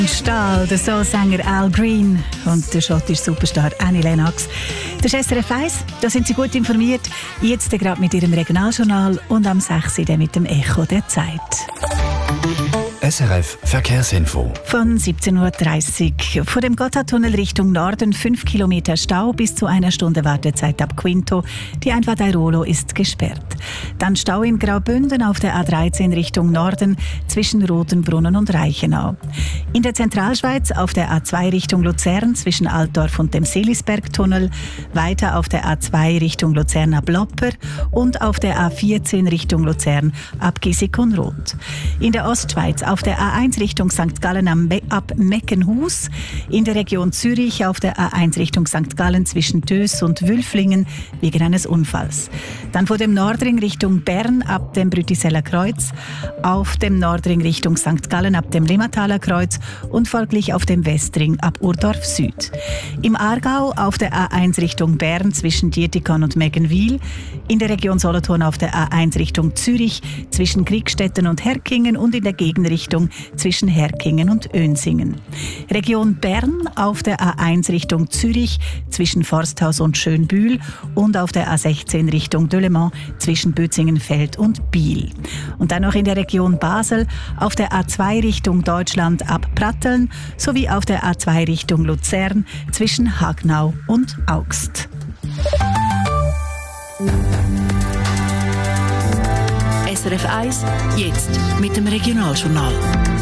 Stahl, der Soulsänger Al Green und der schottische Superstar Annie Lennox. Das ist SRF 1, da sind Sie gut informiert. Jetzt gerade mit Ihrem Regionaljournal und am 6. mit dem Echo der Zeit. SRF Verkehrsinfo. Von 17.30 Uhr. Vor dem Gotthardtunnel Richtung Norden 5 Kilometer Stau bis zu einer Stunde Wartezeit ab Quinto. Die Einfahrt Airolo ist gesperrt. Dann Stau in Graubünden auf der A13 Richtung Norden zwischen Rotenbrunnen und Reichenau. In der Zentralschweiz auf der A2 Richtung Luzern zwischen Altdorf und dem Seelisbergtunnel. Weiter auf der A2 Richtung Luzern ab Lopper und auf der A14 Richtung Luzern ab Gissikon-Roth. In der Ostschweiz auf der A1 Richtung St. Gallen ab Meckenhus, in der Region Zürich auf der A1 Richtung St. Gallen zwischen Töss und Wülflingen wegen eines Unfalls. Dann vor dem Nordring Richtung Bern ab dem Brütiseller Kreuz, auf dem Nordring Richtung St. Gallen ab dem Limmataler Kreuz und folglich auf dem Westring ab Urdorf Süd. Im Aargau auf der A1 Richtung Bern zwischen Dietikon und Meggenwil, in der Region Solothurn auf der A1 Richtung Zürich zwischen Kriegstetten und Herkingen und in der Gegenrichtung zwischen Herkingen und Önsingen. Region Bern auf der A1 Richtung Zürich zwischen Forsthaus und Schönbühl und auf der A16 Richtung Delemont zwischen Bötzingenfeld und Biel. Und dann noch in der Region Basel auf der A2 Richtung Deutschland ab Pratteln sowie auf der A2 Richtung Luzern zwischen Hagnau und Augst. SRF 1, jetzt mit dem Regionaljournal.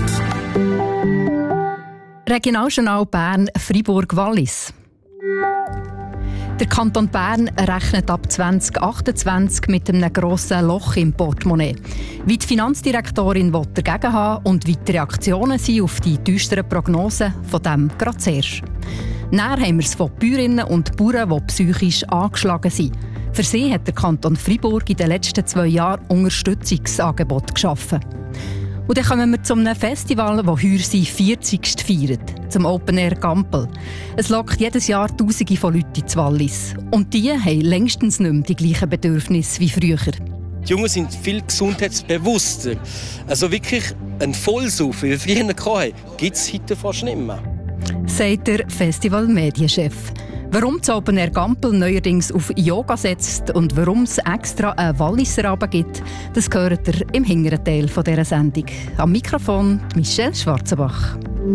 Regionaljournal Bern, Freiburg, Wallis. Der Kanton Bern rechnet ab 2028 mit einem grossen Loch im Portemonnaie. Wie die Finanzdirektorin dagegen haben und wie die Reaktionen sind auf die düsteren Prognosen, von dem gerade zuerst. Näher haben wir es von Bäuerinnen und Bauern, die psychisch angeschlagen sind. Für sie hat der Kanton Freiburg in den letzten 2 Jahren Unterstützungsangebote geschaffen. Und dann kommen wir zu einem Festival, das heuer sein 40. feiert, zum Open Air Gampel. Es lockt jedes Jahr Tausende von Leuten ins Wallis. Und die haben längstens nicht mehr die gleichen Bedürfnisse wie früher. Die Jungen sind viel gesundheitsbewusster. Also wirklich ein Vollsaufen, wie wir früher hatten, gibt es heute fast nicht mehr. Sagt der Festival-Medienchef. Warum das Open Air Gampel neuerdings auf Yoga setzt und warum es extra einen Walliser Abend gibt, das hört ihr im hinteren Teil dieser Sendung. Am Mikrofon Michelle Schwarzenbach.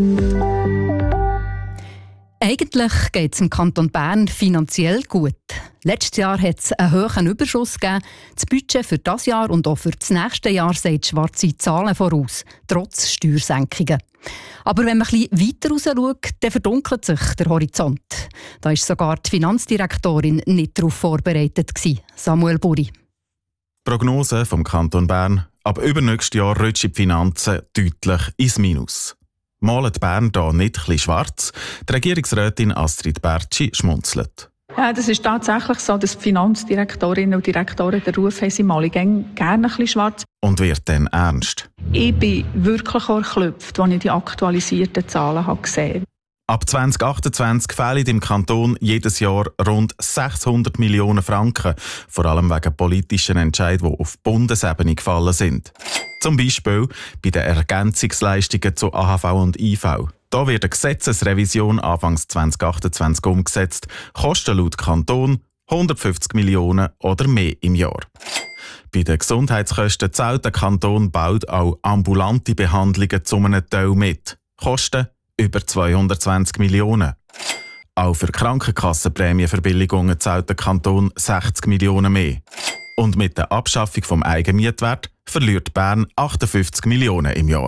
Eigentlich geht es im Kanton Bern finanziell gut. Letztes Jahr hat es einen hohen Überschuss gegeben. Das Budget für dieses Jahr und auch für das nächste Jahr sagt schwarze Zahlen voraus, trotz Steuersenkungen. Aber wenn man ein bisschen weiter raus schaut, dann verdunkelt sich der Horizont. Da war sogar die Finanzdirektorin nicht darauf vorbereitet. Samuel Buri. Prognose vom Kanton Bern: ab übernächstes Jahr rutschen die Finanzen deutlich ins Minus. Malt Bern da nicht ein bisschen schwarz? Die Regierungsrätin Astrid Bertschi schmunzelt. Ja, das ist tatsächlich so, dass die Finanzdirektorinnen und Direktoren den Ruf haben, sie malen gerne ein bisschen schwarz. Und wird dann ernst? Ich bin wirklich erschöpft, als ich die aktualisierten Zahlen gesehen habe. Ab 2028 fehlen im Kanton jedes Jahr rund 600 Millionen Franken, vor allem wegen politischen Entscheidungen, die auf Bundesebene gefallen sind. Zum Beispiel bei den Ergänzungsleistungen zu AHV und IV. Da wird eine Gesetzesrevision Anfangs 2028 umgesetzt, kosten laut Kanton 150 Millionen oder mehr im Jahr. Bei den Gesundheitskosten zahlt der Kanton bald auch ambulante Behandlungen zu einem Teil mit. Kosten über 220 Millionen. Auch für Krankenkassenprämienverbilligungen zahlt der Kanton 60 Millionen mehr. Und mit der Abschaffung vom Eigenmietwert verliert Bern 58 Millionen im Jahr.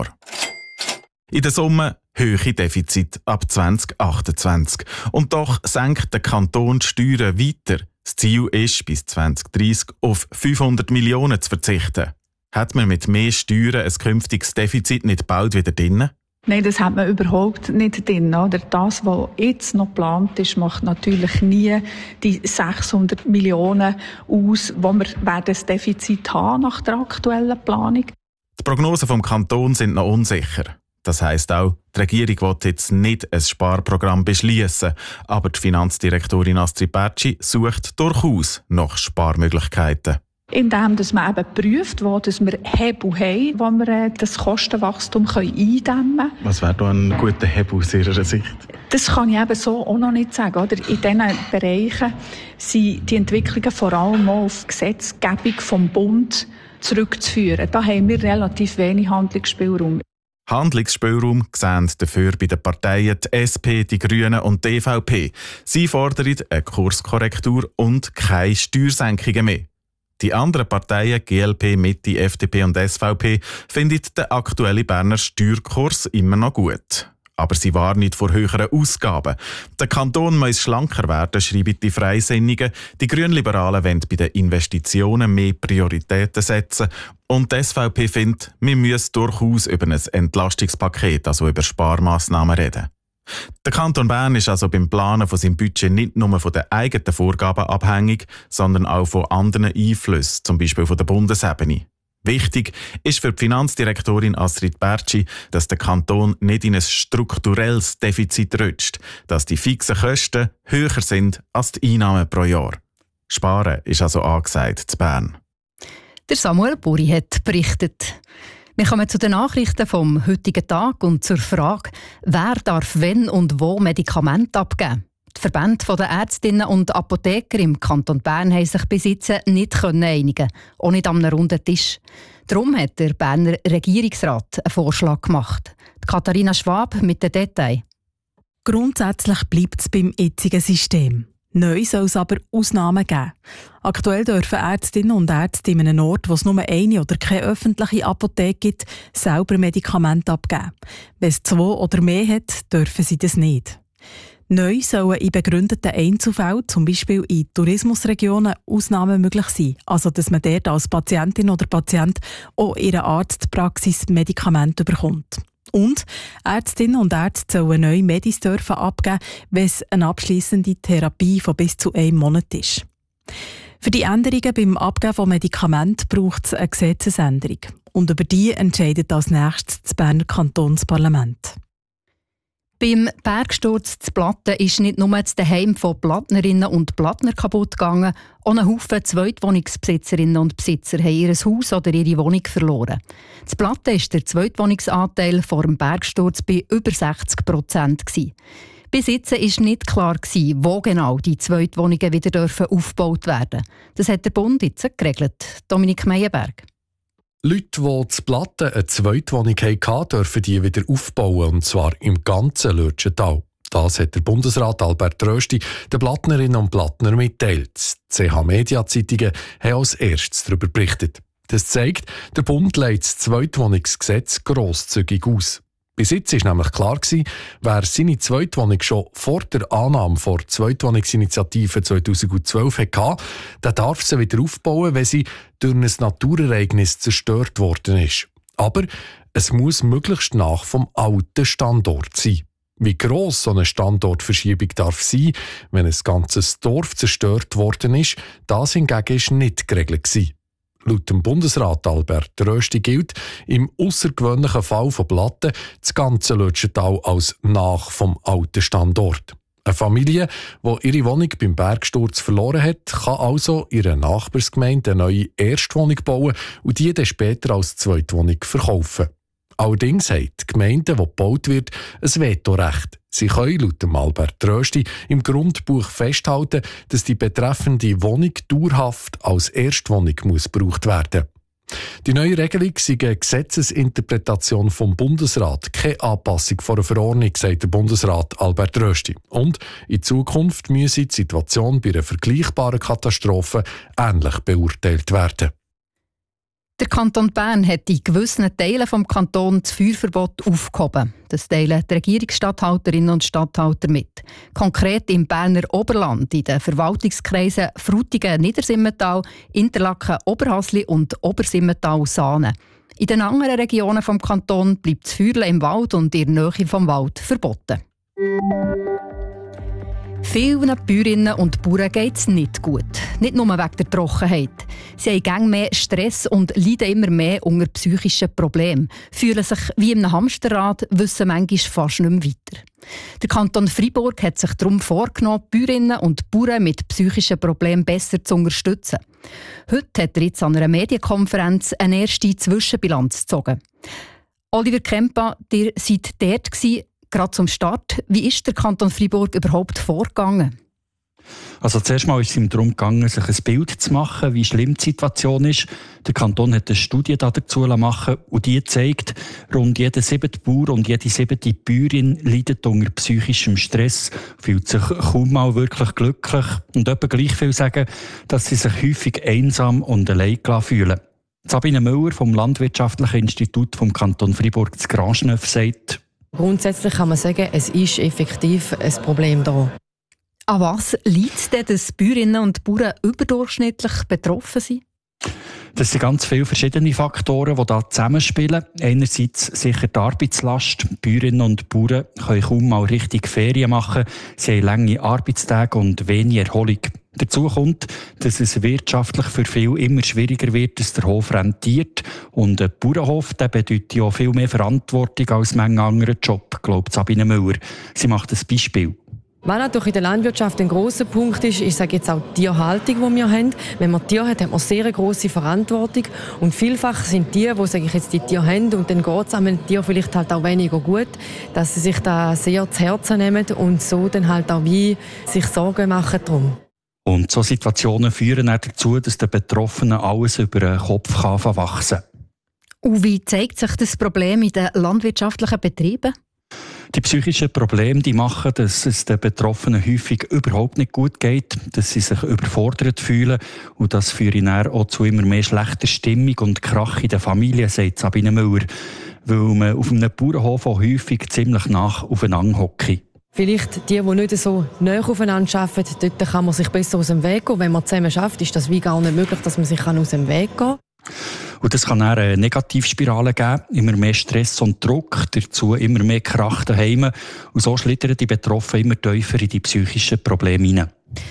In der Summe hohe Defizit ab 2028. Und doch senkt der Kanton die Steuern weiter. Das Ziel ist, bis 2030 auf 500 Millionen zu verzichten. Hat man mit mehr Steuern ein künftiges Defizit nicht bald wieder drin? Nein, das hat man überhaupt nicht drin. Oder? Das, was jetzt noch geplant ist, macht natürlich nie die 600 Millionen aus, wo wir das Defizit haben nach der aktuellen Planung. Die Prognosen vom Kanton sind noch unsicher. Das heisst auch, die Regierung will jetzt nicht ein Sparprogramm beschließen, aber die Finanzdirektorin Astrid Bertschi sucht durchaus nach Sparmöglichkeiten. Indem dass man eben prüft, wo dass wir Hebel haben, wo wir das Kostenwachstum eindämmen können. Was wäre da ein guter Hebel aus Ihrer Sicht? Das kann ich eben so auch noch nicht sagen. Oder? In diesen Bereichen sind die Entwicklungen vor allem auch auf die Gesetzgebung vom Bund zurückzuführen. Da haben wir relativ wenig Handlungsspielraum. Handlungsspielraum sehen dafür bei den Parteien die SP, die Grünen und die EVP. Sie fordern eine Kurskorrektur und keine Steuersenkungen mehr. Die anderen Parteien, GLP, Mitte, FDP und SVP, finden den aktuellen Berner Steuerkurs immer noch gut. Aber sie warnen vor höheren Ausgaben. Der Kanton muss schlanker werden, schreiben die Freisinnigen. Die Grünliberalen wollen bei den Investitionen mehr Prioritäten setzen. Und die SVP findet, wir müssen durchaus über ein Entlastungspaket, also über Sparmaßnahmen, reden. Der Kanton Bern ist also beim Planen von seinem Budget nicht nur von den eigenen Vorgaben abhängig, sondern auch von anderen Einflüssen, zum Beispiel von der Bundesebene. Wichtig ist für die Finanzdirektorin Astrid Bertschi, dass der Kanton nicht in ein strukturelles Defizit rutscht, dass die fixen Kosten höher sind als die Einnahmen pro Jahr. Sparen ist also angesagt zu Bern. Der Samuel Buri hat berichtet. Wir kommen zu den Nachrichten vom heutigen Tag und zur Frage, wer darf wenn und wo Medikamente abgeben. Die Verbände der Ärztinnen und Apotheker im Kanton Bern haben sich bis jetzt nicht einigen, auch nicht am runden Tisch. Darum hat der Berner Regierungsrat einen Vorschlag gemacht. Katharina Schwab mit den Details. Grundsätzlich bleibt es beim jetzigen System. Neu soll es aber Ausnahmen geben. Aktuell dürfen Ärztinnen und Ärzte in einem Ort, wo es nur eine oder keine öffentliche Apotheke gibt, selber Medikamente abgeben. Wenn es 2 oder mehr hat, dürfen sie das nicht. Neu sollen in begründeten Einzelfällen, zum Beispiel in Tourismusregionen, Ausnahmen möglich sein. Also, dass man dort als Patientin oder Patient auch in einer Arztpraxis Medikamente bekommt. Und Ärztinnen und Ärzte sollen neu Medis dürfen abgeben, wenn es eine abschliessende Therapie von bis zu 1 Monat ist. Für die Änderungen beim Abgeben von Medikamenten braucht es eine Gesetzesänderung. Und über die entscheidet als nächstes das Berner Kantonsparlament. Beim Bergsturz zu Platten ist nicht nur das Heim von Plattnerinnen und Plattner kaputt gegangen, auch ein Haufen Zweitwohnungsbesitzerinnen und Besitzer haben ihr Haus oder ihre Wohnung verloren. Zu Platten war der Zweitwohnungsanteil vor dem Bergsturz bei über 60%. Bis jetzt war nicht klar, wo genau die Zweitwohnungen wieder aufgebaut werden dürfen. Das hat der Bund jetzt geregelt. Dominik Meyerberg. Leute, die zu Platten eine Zweitwohnung hatten, dürfen die wieder aufbauen, und zwar im ganzen Lütschental. Das hat der Bundesrat Albert Rösti den Plattnerinnen und Plattner mitteilt. Die CH-Media-Zeitungen haben als erstes darüber berichtet. Das zeigt, der Bund legt das Zweitwohnungsgesetz grosszügig aus. Bis jetzt war nämlich klar, wer seine Zweitwohnung schon vor der Annahme der Zweitwohnungsinitiative 2012 hatte, der darf sie wieder aufbauen, wenn sie durch ein Naturereignis zerstört worden ist. Aber es muss möglichst nach vom alten Standort sein. Wie gross so eine Standortverschiebung darf sein, wenn ein ganzes Dorf zerstört worden ist, das hingegen war nicht geregelt. Laut dem Bundesrat Albert Rösti gilt im aussergewöhnlichen Fall von Platten das ganze Lütschental als nach vom alten Standort. Eine Familie, die ihre Wohnung beim Bergsturz verloren hat, kann also ihrer Nachbarsgemeinde eine neue Erstwohnung bauen und die dann später als Zweitwohnung verkaufen. Allerdings haben die Gemeinden, wo gebaut wird, ein Vetorecht. Sie können laut dem Albert Rösti im Grundbuch festhalten, dass die betreffende Wohnung dauerhaft als Erstwohnung gebraucht werden muss. Die neue Regelung sei eine Gesetzesinterpretation vom Bundesrat, keine Anpassung von einer Verordnung, sagt der Bundesrat Albert Rösti. Und in Zukunft müsse die Situation bei einer vergleichbaren Katastrophe ähnlich beurteilt werden. Der Kanton Bern hat in gewissen Teilen des Kantons das Feuerverbot aufgehoben. Das teilen die Regierungsstatthalterinnen und Statthalter mit. Konkret im Berner Oberland, in den Verwaltungskreisen Frutigen, Niedersimmental, Interlaken, Oberhasli und Obersimmental-Saanen. In den anderen Regionen des Kantons bleibt das Feuerle im Wald und in der Nähe vom Wald verboten. Vielen Bäuerinnen und Bauern geht es nicht gut. Nicht nur wegen der Trockenheit. Sie haben immer mehr Stress und leiden immer mehr unter psychischen Problemen, fühlen sich wie in einem Hamsterrad, wissen manchmal fast nicht mehr weiter. Der Kanton Freiburg hat sich darum vorgenommen, Bäuerinnen und Bauern mit psychischen Problemen besser zu unterstützen. Heute hat er jetzt an einer Medienkonferenz eine erste Zwischenbilanz gezogen. Oliver Kempa, ihr seid dort gewesen, gerade zum Start. Wie ist der Kanton Freiburg überhaupt vorgegangen? Also zuerst mal ist es ihm darum gegangen, sich ein Bild zu machen, wie schlimm die Situation ist. Der Kanton hat eine Studie dazu machen und die zeigt, rund jeder 7. Bauer und jede 7. Bäuerin leidet unter psychischem Stress, fühlt sich kaum mal wirklich glücklich und etwa gleich viel sagen, dass sie sich häufig einsam und allein fühlen. Sabine Müller vom Landwirtschaftlichen Institut vom Kanton Freiburg zu Grangeneuf sagt: Grundsätzlich kann man sagen, es ist effektiv ein Problem da. An was liegt es denn, dass Bäuerinnen und Bauern überdurchschnittlich betroffen sind? Das sind ganz viele verschiedene Faktoren, die da zusammenspielen. Einerseits sicher die Arbeitslast. Bäuerinnen und Bauern können kaum mal richtig Ferien machen. Sie haben lange Arbeitstage und wenig Erholung. Dazu kommt, dass es wirtschaftlich für viele immer schwieriger wird, dass der Hof rentiert. Und ein Bauernhof bedeutet ja viel mehr Verantwortung als manche andere Job, glaubt Sabine Müller. Sie macht ein Beispiel. Was natürlich in der Landwirtschaft ein grosser Punkt ist, ich sage jetzt auch die Tierhaltung, die wir haben. Wenn man Tiere hat man sehr grosse Verantwortung. Und vielfach sind die sage ich jetzt, die Tiere haben und dann geht es einem Tier vielleicht halt auch weniger gut, dass sie sich da sehr zu Herzen nehmen und so dann halt auch wie sich Sorgen machen drum. Und so Situationen führen auch dazu, dass den Betroffenen alles über den Kopf wachsen kann. Und wie zeigt sich das Problem in den landwirtschaftlichen Betrieben? Die psychischen Probleme die machen, dass es den Betroffenen häufig überhaupt nicht gut geht, dass sie sich überfordert fühlen und das führt dann auch zu immer mehr schlechter Stimmung und Krach in der Familie, sagt Sabine Müller, weil man auf einem Bauernhof auch häufig ziemlich nah aufeinander hockt. Vielleicht die nicht so nah aufeinander arbeiten, dort kann man sich besser aus dem Weg gehen. Wenn man zusammen arbeitet, ist das wie gar nicht möglich, dass man sich aus dem Weg gehen kann. Und das kann dann eine Negativspirale geben, immer mehr Stress und Druck, dazu immer mehr Krach daheim. Und so schlittern die Betroffenen immer tiefer in die psychischen Probleme hinein.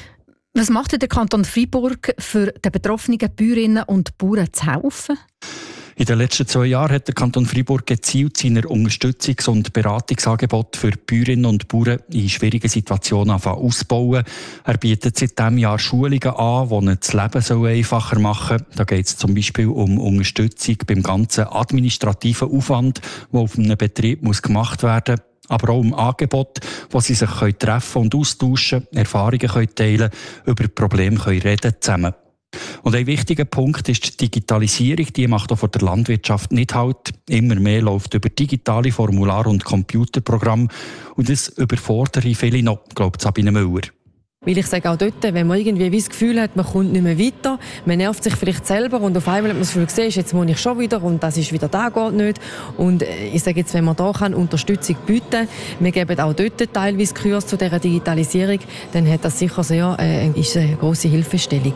Was macht der Kanton Freiburg, für den betroffenen Bäuerinnen und Bauern zu helfen? In den letzten 2 Jahren hat der Kanton Freiburg gezielt seine Unterstützungs- und Beratungsangebote für Bäuerinnen und Bauern in schwierigen Situationen ausbauen. Er bietet seit diesem Jahr Schulungen an, die ihnen das Leben einfacher machen sollen. Da geht es zum Beispiel um Unterstützung beim ganzen administrativen Aufwand, der auf einem Betrieb gemacht werden muss. Aber auch um Angebote, wo sie sich treffen und austauschen, Erfahrungen teilen, über Probleme reden zusammen. Und ein wichtiger Punkt ist die Digitalisierung. Die macht auch von der Landwirtschaft nicht halt. Immer mehr läuft über digitale Formulare und Computerprogramme. Und das überfordert viele noch, glaubt Sabine Müller. Weil ich sage auch dort, wenn man irgendwie das Gefühl hat, man kommt nicht mehr weiter, man nervt sich vielleicht selber und auf einmal hat man das Gefühl, siehst, jetzt muss ich schon wieder und das ist wieder da, geht nicht. Und ich sage jetzt, wenn man da Unterstützung bieten kann, wir geben auch dort teilweise Kurs zu dieser Digitalisierung, dann hat das sicher ist eine grosse Hilfestellung.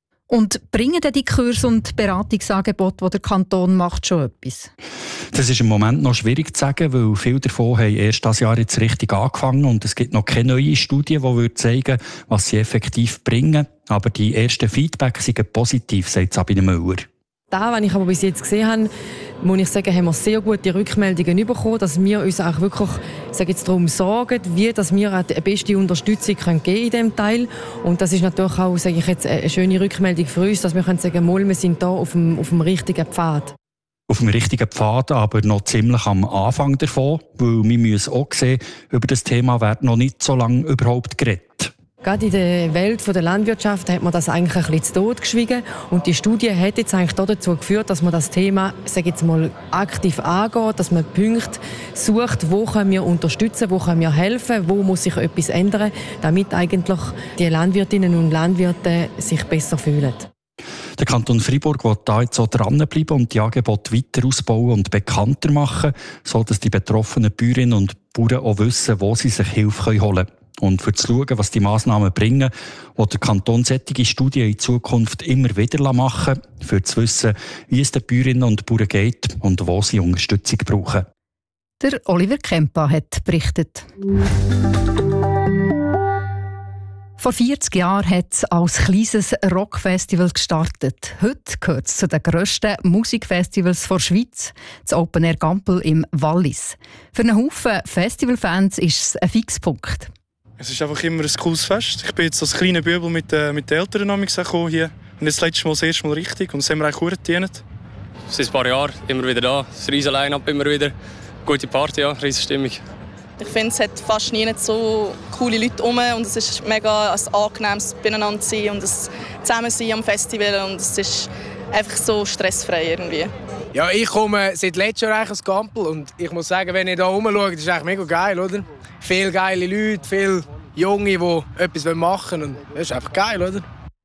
Und bringen denn die Kurse und Beratungsangebote, die der Kanton macht, schon etwas? Das ist im Moment noch schwierig zu sagen, weil viele davon haben erst dieses Jahr jetzt richtig angefangen und es gibt noch keine neue Studie, die zeigen, was sie effektiv bringen. Aber die ersten Feedbacks sind positiv, sagt Sabine Müller. Das, was ich aber bis jetzt gesehen habe, muss ich sagen, haben wir sehr gute Rückmeldungen bekommen, dass wir uns auch wirklich darum sorgen, wie dass wir auch die beste Unterstützung geben können in diesem Teil. Und das ist natürlich auch eine schöne Rückmeldung für uns, dass wir sagen können, wir sind da auf dem richtigen Pfad. Auf dem richtigen Pfad, aber noch ziemlich am Anfang davon, weil wir müssen auch sehen, über das Thema wird noch nicht so lange überhaupt geredet. Gerade in der Welt der Landwirtschaft hat man das eigentlich ein bisschen zu Tod geschwiegen. Und die Studie hat jetzt eigentlich dazu geführt, dass man das Thema, aktiv angeht, dass man Punkte sucht, wo können wir unterstützen, wo können wir helfen, wo muss sich etwas ändern, damit eigentlich die Landwirtinnen und Landwirte sich besser fühlen. Der Kanton Freiburg will da jetzt so dranbleiben und die Angebote weiter ausbauen und bekannter machen, sodass die betroffenen Bäuerinnen und Bauern auch wissen, wo sie sich Hilfe holen können. Und für zu schauen, was die Massnahmen bringen, will der Kanton solche Studien in Zukunft immer wieder machen, für zu wissen, wie es den Bäuerinnen und Bauern geht und wo sie Unterstützung brauchen. Der Oliver Kempa hat berichtet. Vor 40 Jahren hat es als kleines Rockfestival gestartet. Heute gehört es zu den grössten Musikfestivals der Schweiz, das Open Air Gampel im Wallis. Für einen Haufen Festivalfans ist es ein Fixpunkt. Es ist einfach immer ein cooles Fest. Ich bin jetzt als kleiner Bübel mit den Eltern gekommen hier Und jetzt letztes Mal das erste Mal richtig und das haben wir eigentlich gut gedient. Seit ein paar Jahren immer wieder da. Das riesen Line-Up immer wieder. Gute Party, ja, riesen Stimmung. Ich finde, es hat fast nie so coole Leute rum und es ist mega ein angenehmes Beieinander sein und das Zusammensein am Festival und es ist einfach so stressfrei irgendwie. Ja, ich komme seit letztem Jahr aus Gampel und ich muss sagen, wenn ich hier rumschaue, das ist eigentlich mega geil, oder? Viele geile Leute, viele Junge, die etwas machen wollen und das ist einfach geil, oder?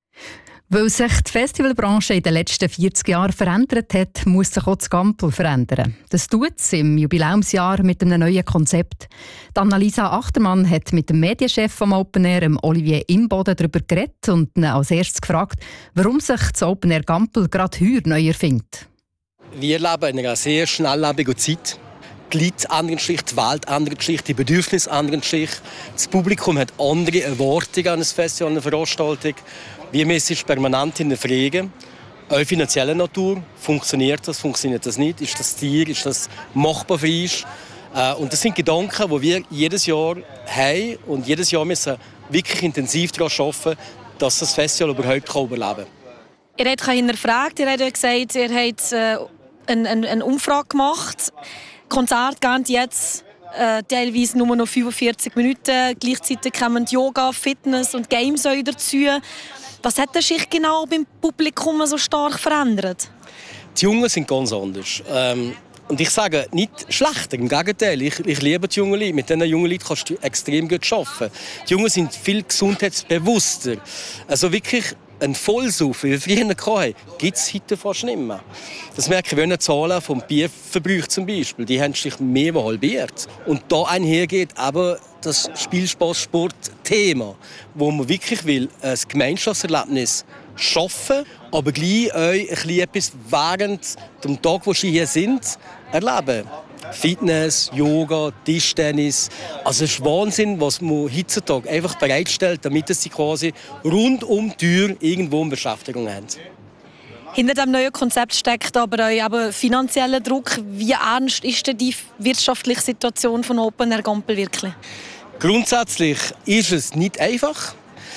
Weil sich die Festivalbranche in den letzten 40 Jahren verändert hat, muss sich auch das Gampel verändern. Das tut es im Jubiläumsjahr mit einem neuen Konzept. Die Annalisa Achtermann hat mit dem Medienchef vom Open Air, Olivier Imboden, darüber geredet und ihn als erstes gefragt, warum sich das Open Air Gampel gerade heuer neu erfindet. Wir leben in einer sehr schnelllebigen Zeit. Die Leute andere Geschichte, die Welt andere Geschichte, die Bedürfnisse andere Geschichte. Das Publikum hat andere Erwartungen an ein Festival, eine Veranstaltung. Wir müssen es permanent hinterfragen. Auch finanzieller Natur. Funktioniert das nicht? Ist das Tier? Ist das machbar für uns? Und das sind Gedanken, die wir jedes Jahr haben und jedes Jahr müssen wirklich intensiv daran arbeiten, dass das Festival überhaupt überleben kann. Ihr habt hinterfragt, ihr habt gesagt, ihr habt eine Umfrage gemacht. Konzerte gehen jetzt teilweise nur noch 45 Minuten. Gleichzeitig kommen Yoga, Fitness und Games dazu. Was hat sich genau beim Publikum so stark verändert? Die Jungen sind ganz anders. Und ich sage nicht schlechter, im Gegenteil. Ich liebe die jungen Leute. Mit diesen jungen Leuten kannst du extrem gut arbeiten. Die Jungen sind viel gesundheitsbewusster. Also wirklich ein Vollsaufen, wie wir früher hatten, gibt es heute fast nicht mehr. Das merken wir in den Zahlen vom Bierverbrauch zum Beispiel. Die haben sich mehr halbiert. Und da einhergeht aber das Spielspaß-Sport-Thema, wo man wirklich will, ein Gemeinschaftserlebnis schaffen, aber gleich euch etwas während dem Tag, wo sie hier sind, erleben. Fitness, Yoga, Tischtennis. Also es ist Wahnsinn, was man heutzutage einfach bereitstellt, damit sie quasi rund um die Tür irgendwo eine Beschäftigung haben. Hinter dem neuen Konzept steckt aber auch finanzieller Druck. Wie ernst ist denn die wirtschaftliche Situation von Open Air Gampel wirklich? Grundsätzlich ist es nicht einfach.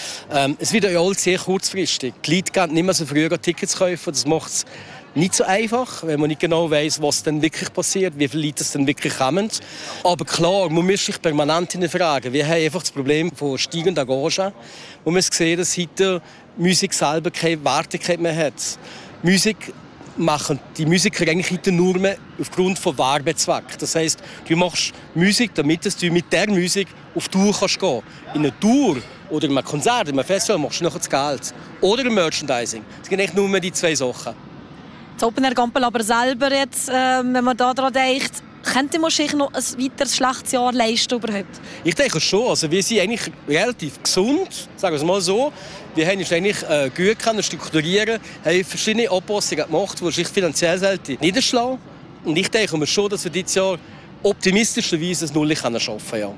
Es wird ja alles sehr kurzfristig. Die Leute können nicht mehr so früh Tickets kaufen. Das macht es nicht so einfach, wenn man nicht genau weiss, was dann wirklich passiert, wie viele Leute es dann wirklich kommen. Aber klar, man muss sich permanent hinterfragen. Wir haben einfach das Problem von steigenden Gagen. Man muss sehen, dass heute Musik selber keine Wertigkeit mehr hat. Musik machen die Musiker eigentlich heute nur mehr aufgrund von Werbezweck. Das heisst, du machst Musik, damit du mit der Musik auf Tour kannst gehen. In einer Tour oder in einem Konzert, in einem Festival machst du nachher das Geld. Oder im Merchandising. Es sind eigentlich nur mehr die zwei Sachen. Das Open Air Gampel aber selber jetzt, wenn man daran denkt, könnte man sich noch ein weiteres schlechtes Jahr leisten überhaupt? Ich denke schon. Also wir sind eigentlich relativ gesund, sagen wir es mal so. Wir haben uns eigentlich gut strukturieren, haben verschiedene Anpassungen gemacht, die sich finanziell niederschlagen. Und ich denke mir schon, dass wir dieses Jahr optimistischerweise ein Null schaffen können. Ja.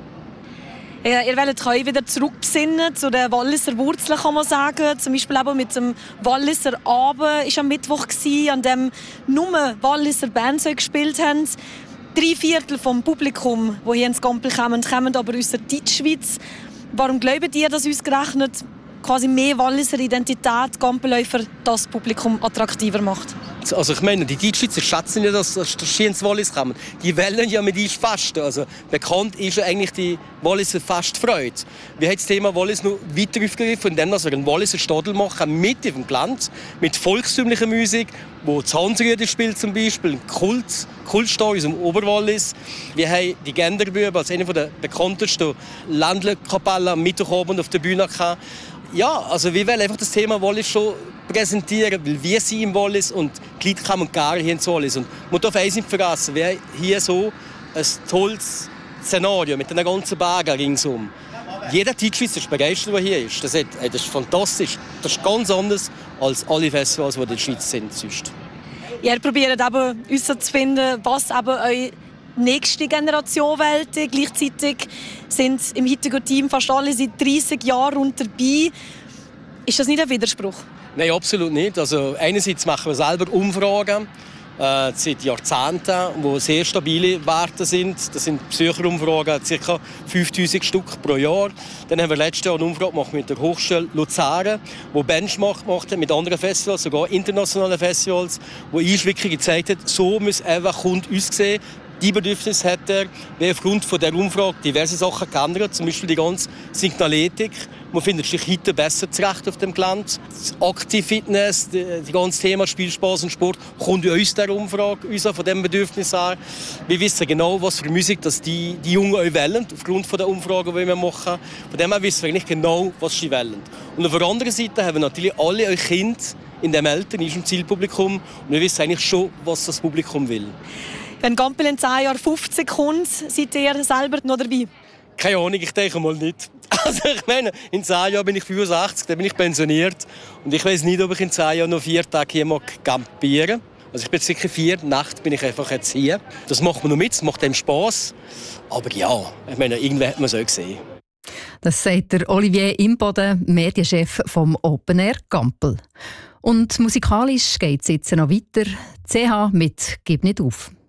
Ja, ihr wollt euch wieder zurückbesinnen zu den Walliser Wurzeln, kann man sagen. Zum Beispiel eben mit dem Walliser Abend war am Mittwoch, an dem nur Walliser Bands gespielt haben. 3/4 des Publikums, das hier ins Gampel kommen aber aus der Deutschschweiz. Warum glaubt ihr, dass uns gerechnet quasi mehr Walliser Identität Gampelläufer das Publikum attraktiver macht? Also ich meine, die Deutschschweizer schätzen ja, dass sie ins Wallis kommen. Die wollen ja mit uns festen. Also bekannt ist ja eigentlich die Walliser Festfreude. Wir haben das Thema Wallis noch weiter aufgegriffen, indem wir einen Walliser Stadel machen, mitten auf dem Gelände, mit volkstümlicher Musik, wo das Hansrüder spielt zum Beispiel, ein Kultstar aus dem Oberwallis. Wir haben die Genderbüben als eine der bekanntesten Ländlerkapellen am Mittwochabend auf der Bühne gehabt. Ja, also wir wollen einfach das Thema Wallis schon präsentieren, weil wir sind im Wallis und die Leute kommen gerne hier ins Wallis. Und man darf eins nicht vergessen, wir haben hier so ein tolles Szenario mit den ganzen Bergen ringsum. Jeder Deutschschweizer ist begeistert, der hier ist. Das ist fantastisch. Das ist ganz anders als alle Festivals, die in der Schweiz sind. Sonst. Ihr probiert eben herauszufinden, was eben eure nächste Generation wählt. Gleichzeitig sind im heutigen Team fast alle seit 30 Jahren rund dabei. Ist das nicht ein Widerspruch? Nein, absolut nicht. Also einerseits machen wir selber Umfragen. seit Jahrzehnten, die sehr stabile Werte sind. Das sind Besucherumfragen, ca. 5000 Stück pro Jahr. Dann haben wir letztes Jahr eine Umfrage gemacht mit der Hochschule Luzern, die Benchmark gemacht hat mit anderen Festivals, sogar internationalen Festivals, wo Einschwicklungen gezeigt hat, so muss einfach Kunde aussehen. Die Bedürfnisse hat er, wie aufgrund von der Umfrage diverse Sachen geändert, zum Beispiel die ganze Signaletik. Man findet sich heute besser zurecht auf dem Gelände. Aktiv Fitness, das ganze Thema Spielspaß und Sport kommt aus der Umfrage, von dem Bedürfnis her. Wir wissen genau, was für Musik dass die Jungen auch wählen, aufgrund der Umfragen, die wir machen. Von dem her wissen wir eigentlich genau, was sie wählen. Und auf der anderen Seite haben wir natürlich alle eure Kinder in dem Alter, in unserem Zielpublikum. Und wir wissen eigentlich schon, was das Publikum will. Wenn Gampel in 10 Jahren 50 kommt, seid ihr selber noch dabei? Keine Ahnung, ich denke mal nicht. Also ich meine, in 10 Jahren bin ich 65, dann bin ich pensioniert. Und ich weiß nicht, ob ich in 10 Jahren noch 4 Tage hier campieren mag. Also ich bin jetzt sicher 4 Nächte bin ich einfach jetzt hier. Das macht man noch mit, das macht einem Spass. Aber ja, ich meine, irgendwann hat man es auch gesehen. Das sagt der Olivier Imboden, Medienchef vom Open Air Gampel. Und musikalisch geht es jetzt noch weiter. CH mit «Gib nicht auf».